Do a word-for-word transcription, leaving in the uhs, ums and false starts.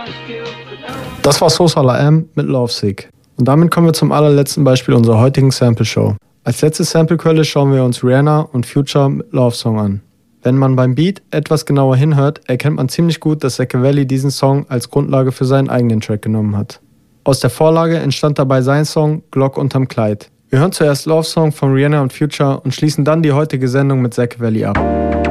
Das war Sosa La M mit Lovesick. Und damit kommen wir zum allerletzten Beispiel unserer heutigen Sample-Show. Als letzte Samplequelle schauen wir uns Rihanna und Future mit Love Song an. Wenn man beim Beat etwas genauer hinhört, erkennt man ziemlich gut, dass Zachiavelli diesen Song als Grundlage für seinen eigenen Track genommen hat. Aus der Vorlage entstand dabei sein Song Glock unterm Kleid. Wir hören zuerst Love Song von Rihanna und Future und schließen dann die heutige Sendung mit Zachiavelli ab.